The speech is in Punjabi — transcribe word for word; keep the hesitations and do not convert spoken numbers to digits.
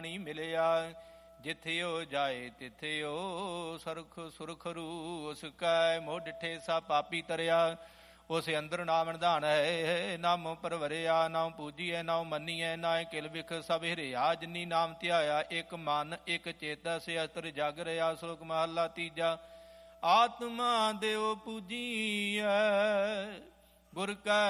ਨਹੀਂ ਮਿਲਿਆ। ਜਿਥਿਓ ਜਾਏ ਤਿਥਿਓ ਸਰਖ ਸੁਰਖਰੂ, ਉਸ ਕੈ ਮੋਹ ਡਿਠੇ ਸਾ ਪਾਪੀ ਤਰਿਆ। ਉਸ ਅੰਦਰ ਨਾਮ ਨਿਧਾਨ ਹੈ, ਨਾਮ ਪਰਵਰਿਆ। ਨਾਮ ਪੂਜੀਐ ਨਾਮ ਮੰਨੀਐ, ਨਾ ਕਿਲ ਬਿਖ ਸਭ ਹਿਰਿਆ। ਜਿਨੀ ਨਾਮ ਧਿਆਇਆ ਇੱਕ ਮਨ ਇੱਕ ਚੇਤਾ, ਸੇ ਅਸਤਰ ਜਗ ਰਿਹਾ। ਸ਼ਲੋਕ ਮਹਲਾ ਤੀਜਾ। ਆਤਮਾ ਦਿਓ ਪੂਜੀਐ ਗੁਰ ਕੈ